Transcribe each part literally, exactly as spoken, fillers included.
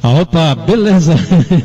Opa, beleza.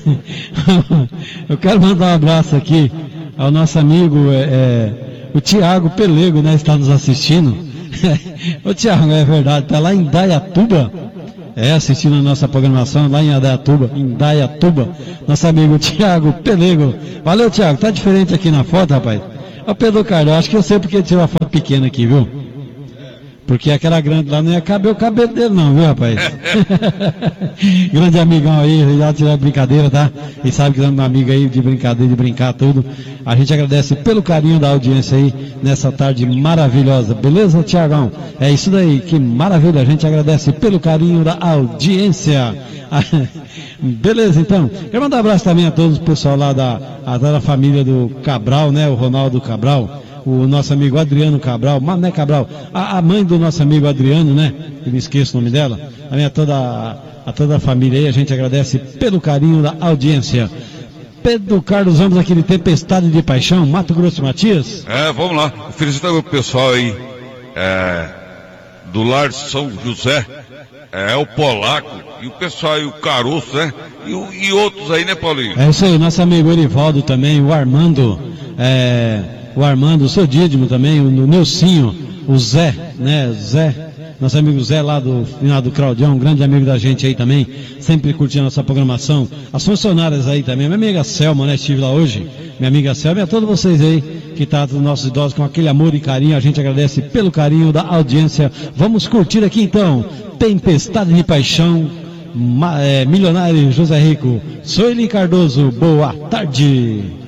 Eu quero mandar um abraço aqui ao nosso amigo, é, é, o Tiago Pelego, né, está nos assistindo. Ô Tiago, é verdade, está lá em Indaiatuba, é, assistindo a nossa programação lá em Indaiatuba, em Indaiatuba, nosso amigo Tiago Pelego. Valeu, Tiago, tá diferente aqui na foto, rapaz. Ô Pedro Carlos, acho que eu sei porque ele tirou a foto pequena aqui, viu? Porque aquela grande lá não ia caber o cabelo dele não, viu, rapaz? Grande amigão aí, já tirou a brincadeira, tá? E sabe que estamos amigo aí de brincadeira, de brincar tudo. A gente agradece pelo carinho da audiência aí, nessa tarde maravilhosa. Beleza, Tiagão? É isso daí, que maravilha. A gente agradece pelo carinho da audiência. Beleza, então. Quero mandar um abraço também a todos o pessoal lá da, a, da família do Cabral, né? O Ronaldo Cabral. O nosso amigo Adriano Cabral, Mané Cabral, a, a mãe do nosso amigo Adriano, né? Eu me esqueço o nome dela. A, minha, toda, a, a toda a família aí, a gente agradece pelo carinho da audiência. Pedro Carlos, vamos aquele Tempestade de Paixão, Mato Grosso Matias. É, vamos lá. Felicitando o pessoal aí é, do Lar São José, é o Polaco, e o pessoal aí, o Caroço, né? E, e outros aí, né, Paulinho? É isso aí, nosso amigo Erivaldo também, o Armando, é... o Armando, o seu Dídimo também, o Neucinho, o Zé, né, Zé, nosso amigo Zé lá do final do Claudião, um grande amigo da gente aí também, sempre curtindo a nossa programação, as funcionárias aí também, minha amiga Selma, né, estive lá hoje, minha amiga Selma, e a todos vocês aí, que tá dos nossos idosos com aquele amor e carinho, a gente agradece pelo carinho da audiência. Vamos curtir aqui então, Tempestade de Paixão, Ma, é, Milionário José Rico, sou Eli Cardoso, boa tarde.